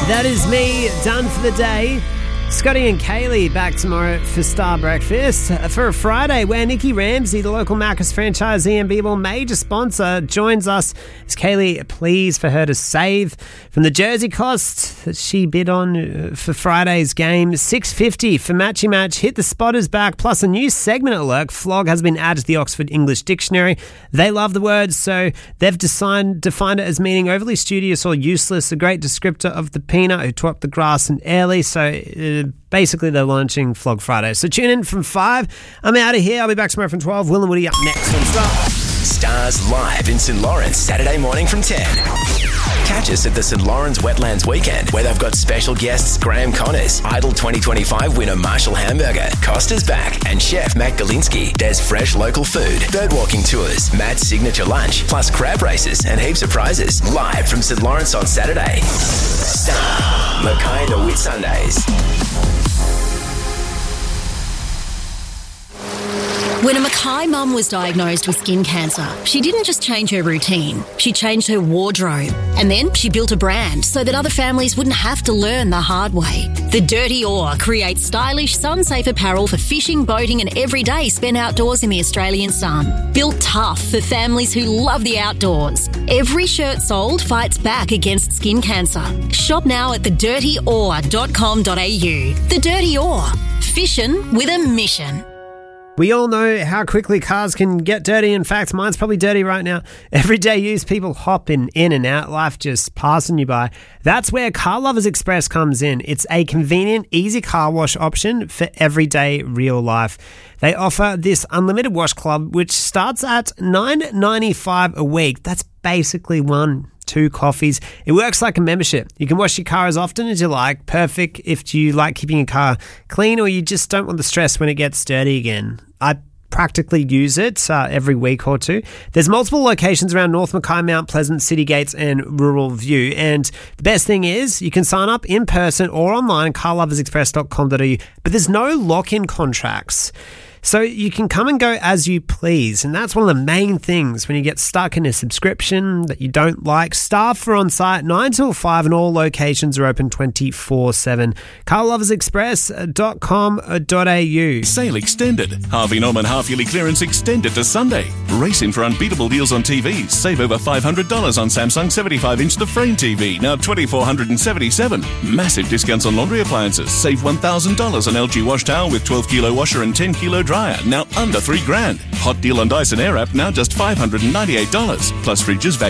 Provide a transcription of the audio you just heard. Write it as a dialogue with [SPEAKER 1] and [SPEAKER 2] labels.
[SPEAKER 1] That is me, done for the day. Scotty and Kaylee back tomorrow for Star Breakfast. For a Friday where Nikki Ramsey, the local Macca's franchisee and Beeble major sponsor, joins us as Kaylee pleads for her to save from the jersey cost that she bid on for Friday's game. $6.50 for Matchy Match. Hit the Spotters back, plus a new segment alert. Flog has been added to the Oxford English Dictionary. They love the word, so they've defined it as meaning overly studious or useless, a great descriptor of the peanut who tore up the grass and early. So basically, they're launching Flog Friday. So tune in from 5. I'm out of here. I'll be back tomorrow from 12. Will and Woody up next on Star.
[SPEAKER 2] Stars live in St. Lawrence, Saturday morning from 10. Catch us at the St. Lawrence Wetlands Weekend, where they've got special guests Graham Connors, Idol 2025 winner Marshall Hamburger, Costa's back, and Chef Matt Galinsky. There's fresh local food, birdwalking tours, Matt's signature lunch, plus crab races and heaps of prizes. Live from St. Lawrence on Saturday. Star, Mackay to Whit Sundays.
[SPEAKER 3] When a Mackay mum was diagnosed with skin cancer, she didn't just change her routine, she changed her wardrobe. And then she built a brand so that other families wouldn't have to learn the hard way. The Dirty Oar creates stylish, sun-safe apparel for fishing, boating and every day spent outdoors in the Australian sun. Built tough for families who love the outdoors. Every shirt sold fights back against skin cancer. Shop now at thedirtyoar.com.au. The Dirty Oar. Fishing with a mission.
[SPEAKER 1] We all know how quickly cars can get dirty. In fact, mine's probably dirty right now. Everyday use, people hopping in and out, life just passing you by. That's where Car Lovers Express comes in. It's a convenient, easy car wash option for everyday real life. They offer this unlimited wash club, which starts at $9.95 a week. That's basically 1-2 coffees. It works like a membership. You can wash your car as often as you like. Perfect if you like keeping your car clean or you just don't want the stress when it gets dirty again. I practically use it every week or two. There's multiple locations around North Mackay, Mount Pleasant, City Gates and Rural View. And the best thing is you can sign up in person or online, carloversexpress.com.au, but there's no lock-in contracts. So you can come and go as you please, and that's one of the main things when you get stuck in a subscription that you don't like. Staff are on site 9 till 5 and all locations are open 24/7. carloversexpress.com.au.
[SPEAKER 4] Sale extended. Harvey Norman half-yearly clearance extended to Sunday. Race in for unbeatable deals on TVs. Save over $500 on Samsung 75-inch The Frame TV, now $2,477. Massive discounts on laundry appliances. Save $1,000 on LG wash towel with 12-kilo washer and 10-kilo dryer, now under $3,000. Hot deal on Dyson Airwrap, now just $598. Plus fridges,